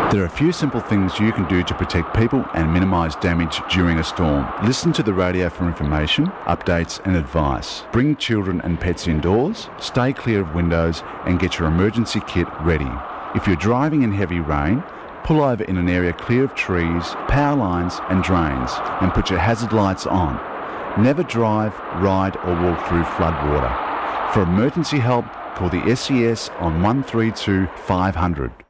There are a few simple things you can do to protect people and minimise damage during a storm. Listen to the radio for information, updates and advice. Bring children and pets indoors, stay clear of windows and get your emergency kit ready. If you're driving in heavy rain, pull over in an area clear of trees, power lines and drains and put your hazard lights on. Never drive, ride or walk through flood water. For emergency help, call the SES on 132 500.